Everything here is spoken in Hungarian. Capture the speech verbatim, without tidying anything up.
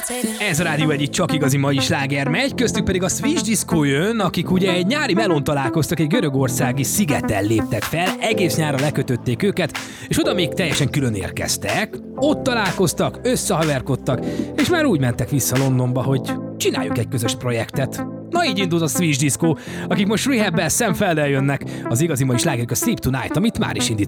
Ez a rádió egyik csak igazi mai sláger megy, köztük pedig a Switch Disco jön, akik ugye egy nyári melón találkoztak, egy görögországi szigeten léptek fel, egész nyára lekötötték őket, és oda még teljesen külön érkeztek, ott találkoztak, összehaverkodtak, és már úgy mentek vissza Londonba, hogy csináljuk egy közös projektet. Na így indult a Switch Disco, akik most Rehab-bel, Sam Felddel jönnek, az igazi mai slágerük a Sleep Tonight, amit már is indított.